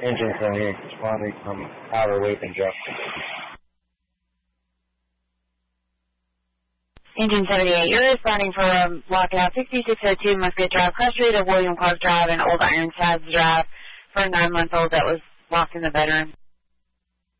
Engine 78, responding from Outer Wake and Justin. Engine 78, you're responding for lockout 6602 Musket Drive, Cross Street of William Clark Drive and Old Iron Sads Drive for a 9-month-old that was locked in the bedroom.